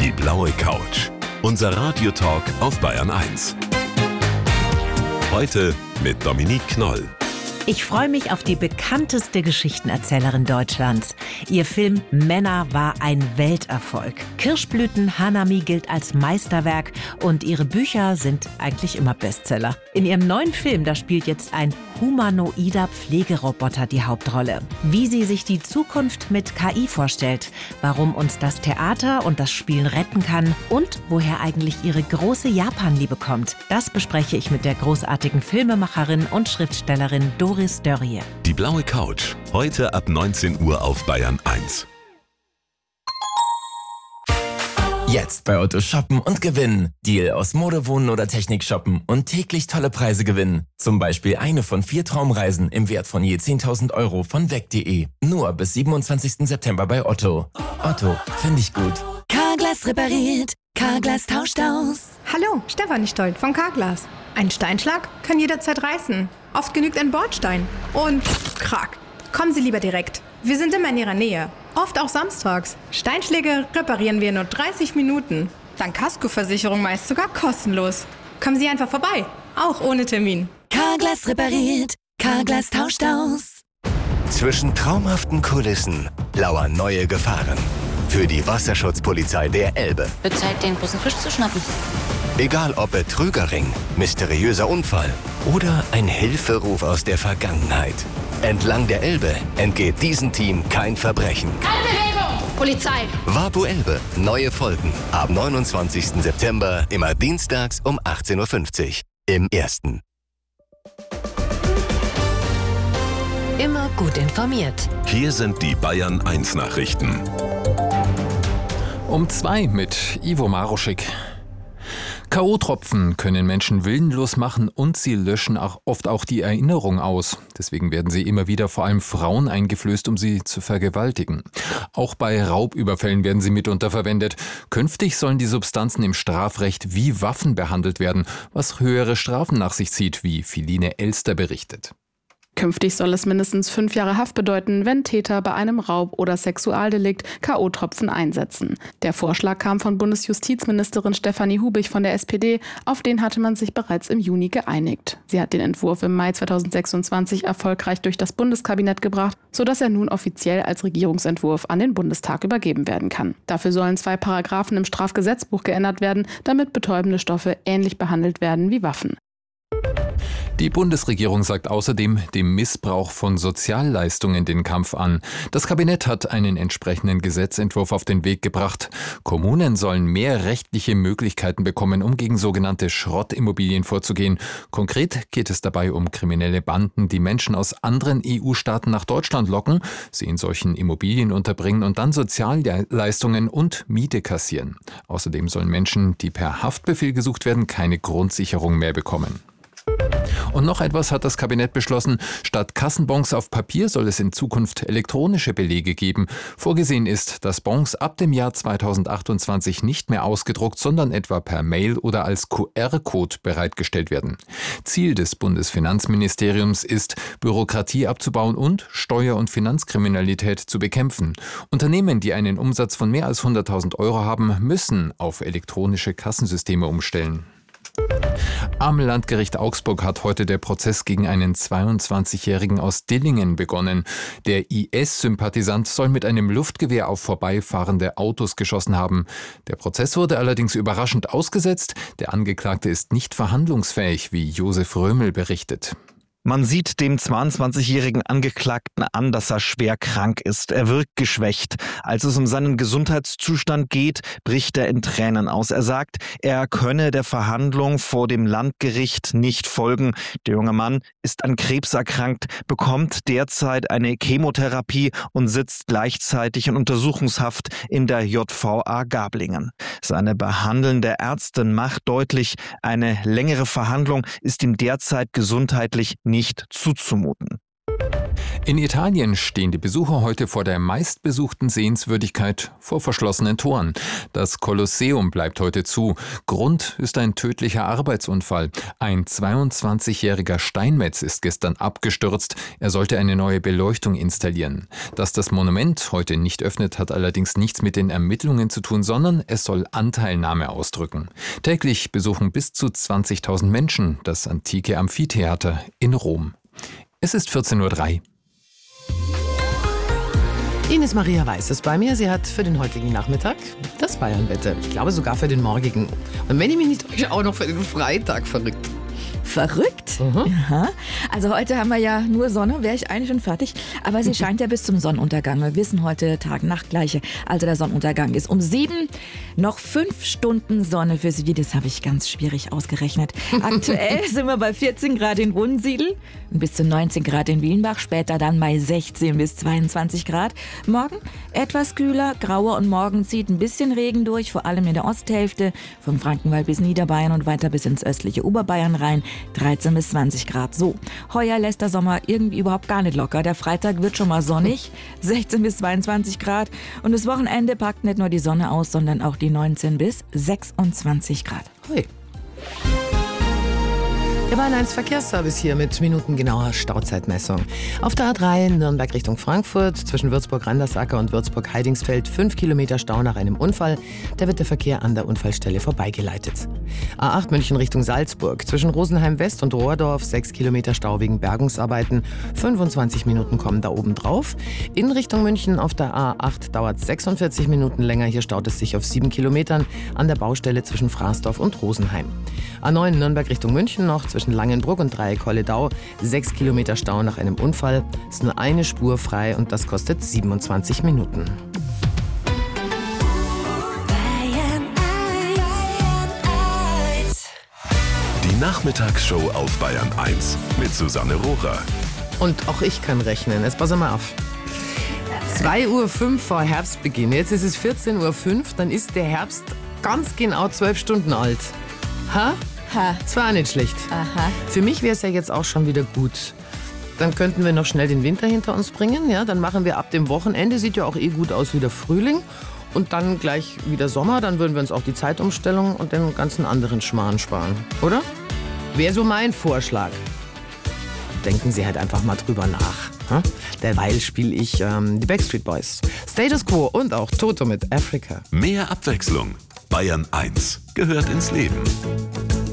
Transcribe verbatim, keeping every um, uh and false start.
Die blaue Couch. Unser Radiotalk auf Bayern eins. Heute mit Dominique Knoll. Ich freue mich auf die bekannteste Geschichtenerzählerin Deutschlands. Ihr Film Männer war ein Welterfolg. Kirschblüten Hanami gilt als Meisterwerk und ihre Bücher sind eigentlich immer Bestseller. In ihrem neuen Film, da spielt jetzt ein humanoider Pflegeroboter die Hauptrolle. Wie sie sich die Zukunft mit K I vorstellt, warum uns das Theater und das Spielen retten kann und woher eigentlich ihre große Japan-Liebe kommt, das bespreche ich mit der großartigen Filmemacherin und Schriftstellerin Doris Dörrie. Die blaue Couch. Heute ab neunzehn Uhr auf Bayern eins. Jetzt bei Otto shoppen und gewinnen. Deal aus Mode, Wohnen oder Technik shoppen und täglich tolle Preise gewinnen. Zum Beispiel eine von vier Traumreisen im Wert von je zehntausend Euro von weg punkt de. Nur bis siebenundzwanzigsten September bei Otto. Otto, finde ich gut. Carglass repariert, Carglass tauscht aus. Hallo, Stefanie Stolt von Carglass. Ein Steinschlag kann jederzeit reißen. Oft genügt ein Bordstein. Und krack. Kommen Sie lieber direkt. Wir sind immer in Ihrer Nähe. Oft auch samstags. Steinschläge reparieren wir in nur dreißig Minuten. Dank Kaskoversicherung meist sogar kostenlos. Kommen Sie einfach vorbei. Auch ohne Termin. Carglass repariert, Carglass tauscht aus. Zwischen traumhaften Kulissen lauern neue Gefahren. Für die Wasserschutzpolizei der Elbe. Wird Zeit, den großen Fisch zu schnappen. Egal ob Betrügerring, mysteriöser Unfall oder ein Hilferuf aus der Vergangenheit. Entlang der Elbe entgeht diesem Team kein Verbrechen. Keine Bewegung! Polizei! Wapu Elbe. Neue Folgen. Ab neunundzwanzigsten September, immer dienstags um achtzehn Uhr fünfzig. Im Ersten. Immer gut informiert. Hier sind die Bayern eins Nachrichten. Um zwei mit Ivo Maruschik. K O-Tropfen können Menschen willenlos machen und sie löschen auch oft auch die Erinnerung aus. Deswegen werden sie immer wieder vor allem Frauen eingeflößt, um sie zu vergewaltigen. Auch bei Raubüberfällen werden sie mitunter verwendet. Künftig sollen die Substanzen im Strafrecht wie Waffen behandelt werden, was höhere Strafen nach sich zieht, wie Philine Elster berichtet. Künftig soll es mindestens fünf Jahre Haft bedeuten, wenn Täter bei einem Raub- oder Sexualdelikt K O-Tropfen einsetzen. Der Vorschlag kam von Bundesjustizministerin Stefanie Hubich von der S P D. Auf den hatte man sich bereits im Juni geeinigt. Sie hat den Entwurf im Mai zweitausendsechsundzwanzig erfolgreich durch das Bundeskabinett gebracht, sodass er nun offiziell als Regierungsentwurf an den Bundestag übergeben werden kann. Dafür sollen zwei Paragraphen im Strafgesetzbuch geändert werden, damit betäubende Stoffe ähnlich behandelt werden wie Waffen. Die Bundesregierung sagt außerdem dem Missbrauch von Sozialleistungen den Kampf an. Das Kabinett hat einen entsprechenden Gesetzentwurf auf den Weg gebracht. Kommunen sollen mehr rechtliche Möglichkeiten bekommen, um gegen sogenannte Schrottimmobilien vorzugehen. Konkret geht es dabei um kriminelle Banden, die Menschen aus anderen E U-Staaten nach Deutschland locken, sie in solchen Immobilien unterbringen und dann Sozialleistungen und Miete kassieren. Außerdem sollen Menschen, die per Haftbefehl gesucht werden, keine Grundsicherung mehr bekommen. Und noch etwas hat das Kabinett beschlossen. Statt Kassenbons auf Papier soll es in Zukunft elektronische Belege geben. Vorgesehen ist, dass Bons ab dem Jahr zweitausendachtundzwanzig nicht mehr ausgedruckt, sondern etwa per Mail oder als Q R-Code bereitgestellt werden. Ziel des Bundesfinanzministeriums ist, Bürokratie abzubauen und Steuer- und Finanzkriminalität zu bekämpfen. Unternehmen, die einen Umsatz von mehr als hunderttausend Euro haben, müssen auf elektronische Kassensysteme umstellen. Am Landgericht Augsburg hat heute der Prozess gegen einen zweiundzwanzigjährigen aus Dillingen begonnen. Der I S-Sympathisant soll mit einem Luftgewehr auf vorbeifahrende Autos geschossen haben. Der Prozess wurde allerdings überraschend ausgesetzt. Der Angeklagte ist nicht verhandlungsfähig, wie Josef Römel berichtet. Man sieht dem zweiundzwanzigjährigen Angeklagten an, dass er schwer krank ist. Er wirkt geschwächt. Als es um seinen Gesundheitszustand geht, bricht er in Tränen aus. Er sagt, er könne der Verhandlung vor dem Landgericht nicht folgen. Der junge Mann ist an Krebs erkrankt, bekommt derzeit eine Chemotherapie und sitzt gleichzeitig in Untersuchungshaft in der J V A Gablingen. Seine behandelnde Ärztin macht deutlich, eine längere Verhandlung ist ihm derzeit gesundheitlich nicht zuzumuten. In Italien stehen die Besucher heute vor der meistbesuchten Sehenswürdigkeit vor verschlossenen Toren. Das Kolosseum bleibt heute zu. Grund ist ein tödlicher Arbeitsunfall. Ein zweiundzwanzigjähriger Steinmetz ist gestern abgestürzt. Er sollte eine neue Beleuchtung installieren. Dass das Monument heute nicht öffnet, hat allerdings nichts mit den Ermittlungen zu tun, sondern es soll Anteilnahme ausdrücken. Täglich besuchen bis zu zwanzigtausend Menschen das antike Amphitheater in Rom. Es ist vierzehn Uhr drei. Ines Maria Weiß ist bei mir. Sie hat für den heutigen Nachmittag das Bayernwetter. Ich glaube sogar für den morgigen. Und wenn ich mich nicht täusche, auch noch für den Freitag. Verrückt. Verrückt? Mhm. Ja. Also heute haben wir ja nur Sonne, wäre ich eigentlich schon fertig. Aber sie scheint ja bis zum Sonnenuntergang. Wir wissen heute Tag-Nacht-Gleiche. Also der Sonnenuntergang ist um sieben. Noch fünf Stunden Sonne für Sie. Das habe ich ganz schwierig ausgerechnet. Aktuell sind wir bei vierzehn Grad in Wunsiedel, bis zu neunzehn Grad in Wienbach. Später dann bei sechzehn bis zweiundzwanzig Grad. Morgen etwas kühler, grauer und morgen zieht ein bisschen Regen durch, vor allem in der Osthälfte. Vom Frankenwald bis Niederbayern und weiter bis ins östliche Oberbayern rein. dreizehn bis zwanzig Grad. So, heuer lässt der Sommer irgendwie überhaupt gar nicht locker. Der Freitag wird schon mal sonnig, sechzehn bis zweiundzwanzig Grad. Und das Wochenende packt nicht nur die Sonne aus, sondern auch die neunzehn bis sechsundzwanzig Grad. Hui. Der Bayern eins Verkehrsservice hier mit minutengenauer Stauzeitmessung. Auf der A drei Nürnberg Richtung Frankfurt, zwischen Würzburg-Randersacker und Würzburg-Heidingsfeld, fünf Kilometer Stau nach einem Unfall. Da wird der Verkehr an der Unfallstelle vorbeigeleitet. A acht München Richtung Salzburg, zwischen Rosenheim West und Rohrdorf, sechs Kilometer Stau wegen Bergungsarbeiten. fünfundzwanzig Minuten kommen da oben drauf. In Richtung München auf der A acht dauert es sechsundvierzig Minuten länger. Hier staut es sich auf sieben Kilometern an der Baustelle zwischen Fraßdorf und Rosenheim. A neun Nürnberg Richtung München noch, zwischen Langenbruck und Dreieck-Holledau, sechs Kilometer Stau nach einem Unfall. Ist nur eine Spur frei und das kostet siebenundzwanzig Minuten. Die Nachmittagsshow auf Bayern eins mit Susanne Rohrer. Und auch ich kann rechnen. Jetzt pass mal auf. zwei Uhr fünf vor Herbstbeginn. Jetzt ist es vierzehn Uhr fünf, dann ist der Herbst ganz genau zwölf Stunden alt. Ha? Ha. Das war auch nicht schlecht. Aha. Für mich wäre es ja jetzt auch schon wieder gut. Dann könnten wir noch schnell den Winter hinter uns bringen. Ja, dann machen wir ab dem Wochenende, sieht ja auch eh gut aus, wieder Frühling. Und dann gleich wieder Sommer. Dann würden wir uns auch die Zeitumstellung und den ganzen anderen Schmarrn sparen. Oder? Wäre so mein Vorschlag. Denken Sie halt einfach mal drüber nach. Hm? Derweil spiele ich ähm, die Backstreet Boys, Status Quo und auch Toto mit Africa. Mehr Abwechslung. Bayern eins gehört ins Leben.